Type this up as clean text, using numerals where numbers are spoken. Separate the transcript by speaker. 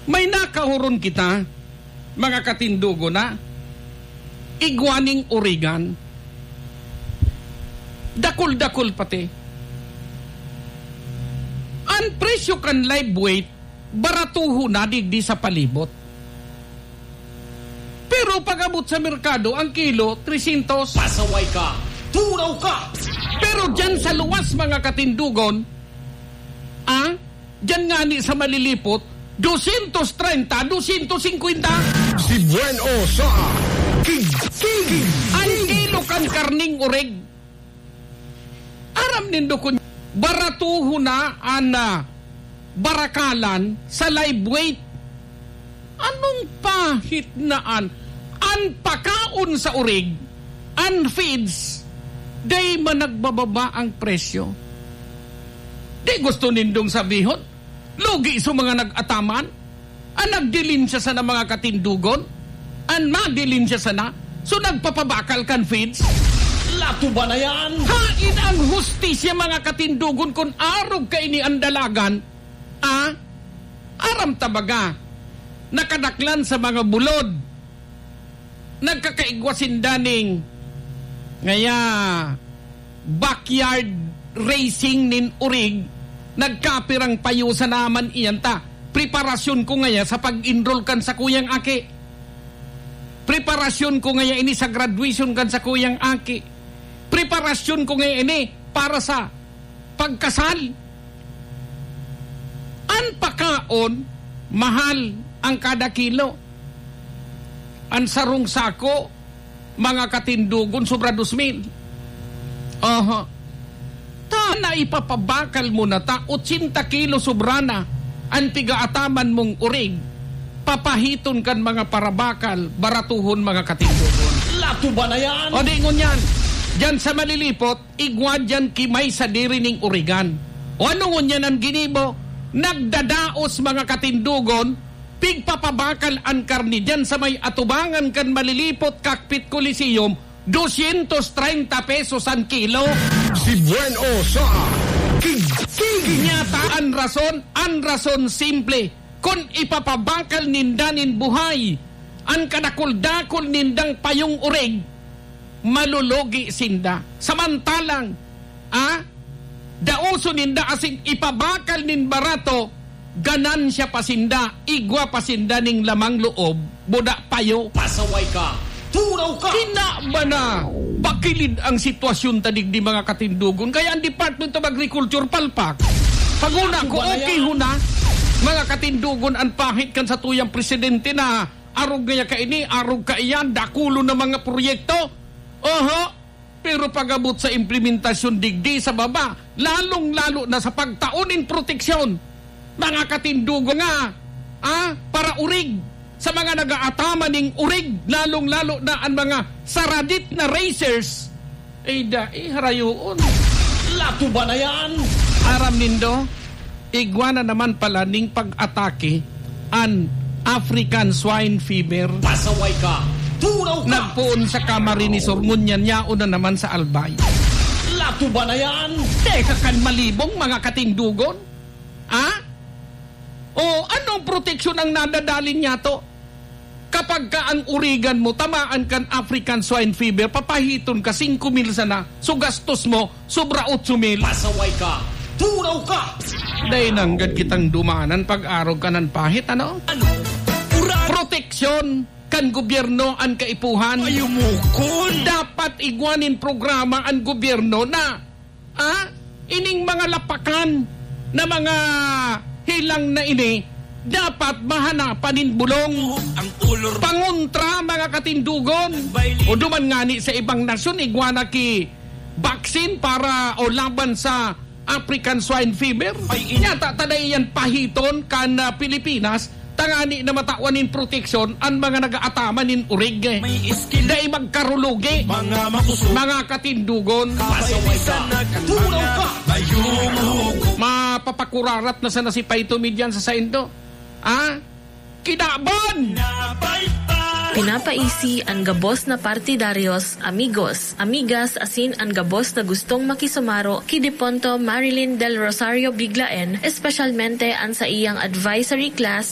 Speaker 1: May nakahuron kita, mga katindugo na, iguaning Oregon. Dakul-dakul pati. Ang presyo kan live weight, baratuho na digdi sa palibot. Pero pag-abot sa merkado, ang kilo, 300.
Speaker 2: Pasaway ka! Tunaw ka!
Speaker 1: Pero dyan sa luwas, mga katindugon, dyan nga ni sa malilipot, 230, 250.
Speaker 3: Si Bueno sa Kigigig.
Speaker 1: Ang kilo kan karning oreg. Aram nindo kun baratuho na barakalan sa live weight. Anong pahit naan? An pakaon sa oreg, an feeds, day managbababa ang presyo. Di gusto nindong sabihon, lugi sa mga nag-ataman, an nagdilin siya sa na mga katindugon, an madilin siya sa na, so nagpapabakal kan feeds.
Speaker 2: Lato ba na yan?
Speaker 1: Hain ang hustisya mga katindugon kung arog ka ini ang dalagan, aram tabaga, nakadaklan sa mga bulod, nagkakaigwasin daning, ngaya, backyard racing nin urig, nagkapirang payo sa naman iyan ta. Preparasyon ko ngaya sa pag-enroll kan sa kuyang aki. Preparasyon ko ngaya ini sa graduation kan sa kuyang aki. Preparasyon ko ngaya ini para sa pagkasal. An pakaon, mahal ang kada kilo. An sarong sako, mga katindugon, sobra 2,000. Na ipapabakal mo na ta 80 kilo sobrana ang pigaataman mong urig, papahiton kan mga parabakal, baratuhon mga katindugon.
Speaker 2: Lato ba na yan?
Speaker 1: O dingon yan, dyan sa malilipot, igwa dyan kimay sa dirining Oregon. O ano ngon yan ang ginibo? Nagdadaos mga katindugon, pigpapabakal ang karni dyan sa may atubangan kan malilipot Cockpit Coliseum, 230 pesos ang kilo.
Speaker 3: Si Bueno sa Kigigig.
Speaker 1: Nyata ang rason simple. Kung ipapabakal nindanin buhay, ang kadakol-dakol nindang payong urig, malulugi sinda. Samantalang, dauso ninda asing ipabakal nin barato, ganansya pasinda, igwa pasinda ning lamang loob, buda payo.
Speaker 2: Pasaway ka! Tunaw ka!
Speaker 1: Kinaba na bakilid ang sitwasyon tadig di mga katindugon. Kaya ang Department of Agriculture palpak. Paguna ko okay huna, mga katindugon, ang pahit kan sa tuyang presidente na arog gaya ka ini, arog ka iyan, dakulo na mga proyekto. Pero pag-abot sa implementasyon digdi sa baba, lalong-lalo na sa pagtaonin proteksyon, mga katindugon nga, para urig, sa mga nag-aatama ning urig, lalong-lalo na ang mga saradit na racers, harayoon.
Speaker 2: Lato ba na yan?
Speaker 1: Aram nindo, igwana naman pala ning pag-atake an African swine fever.
Speaker 2: Pasaway ka! Tunaw ka!
Speaker 1: Nagpuon sa Camarines Sur, ngunyan yaon na naman sa Albay.
Speaker 2: Lato ba na yan?
Speaker 1: Teka kan malibong mga katingdugon? O anong proteksyon ang nadadalin niya to? Kapag ka ang urigan mo, tamaan kan African swine fever, papahiton ka 5,000 sana, so gastos mo, sobra 8,000.
Speaker 2: Pasaway ka! Tunaw ka!
Speaker 1: Dahil nanggad kitang dumanan pag-araw ka ng pahit, ano? Proteksyon kan gobyerno ang kaipuhan.
Speaker 3: Ayumukon!
Speaker 1: Dapat igwanin programa ang gobyerno na, ining mga lapakan na mga hilang na ini, dapat mahanapan in bulong. Pangontra mga katindugon. O duman nga ni sa ibang nasyon, igwana ki vaccine para o laban sa African swine fever. Nyata taday yan pahiton kan Pilipinas, tangani na matawanin proteksyon ang mga nag-aataman in urig. Dahil magkarulugi mga katindugon.
Speaker 2: Tunaw ka!
Speaker 1: Mapapakurarat na sana si Paito Midyan sa Saindo. Kinaban!
Speaker 4: Pinapaisi ang gabos na partidaryos, amigos, amigas, asin ang gabos na gustong makisumaro kay Deponto Marilyn Del Rosario Biglaen, espesyalmente ang sa iyang advisory class